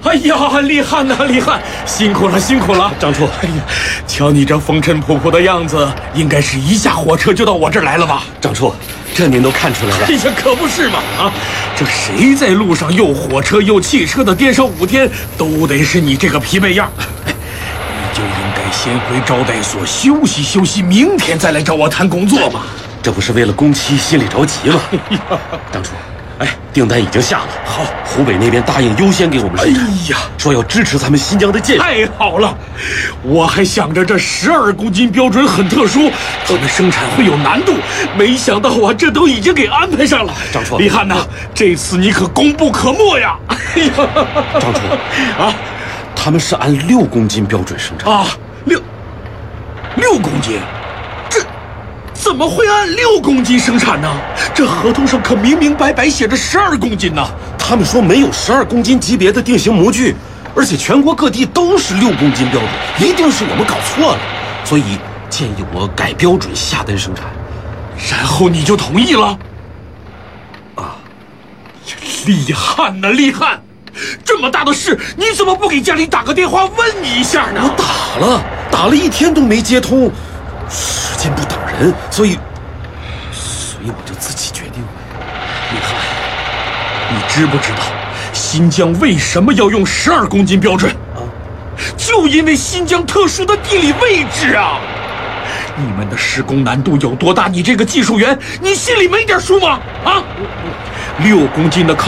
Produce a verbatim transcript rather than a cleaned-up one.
哎呀，厉害呐，厉害！辛苦了，辛苦了， 张处。 哎呀，瞧你这风尘仆仆的样子，应该是一下火车就到我这儿来了吧？ 张处，这您都看出来了。 哎呀，可不是嘛！啊，这谁在路上又火车又汽车的颠上五天，都得是你这个疲惫样。哎，你就应该先回招待所休息休息，明天再来找我谈工作嘛。 这不是为了工期心里着急吗？张处。哎，订单已经下了。 好， 湖北那边答应优先给我们生产。 哎呀， 说要支持咱们新疆的建设。 太好了，我还想着这十二公斤标准很特殊，他们生产会有难度，没想到啊，这都已经给安排上了。 张处， 李汉呐，这次你可功不可没呀！哎呀， 张处啊，他们是按六公斤标准生产啊，六六公斤。怎么会按六公斤生产呢？这合同上可明明白白写着十二公斤呢。 他们说没有十二公斤级别的定型模具，而且全国各地都是六公斤标准，一定是我们搞错了，所以建议我改标准下单生产。 然后你就同意了？ 啊， 厉害呐，厉害！这么大的事，你怎么不给家里打个电话问你一下呢？ 我打了，打了一天都没接通。时间不等人，所以，所以我就自己决定了。 李汉，你知不知道新疆为什么要用十二公斤标准啊？就因为新疆特殊的地理位置啊！你们的施工难度有多大？你这个技术员，你心里没点数吗？啊，六公斤的靠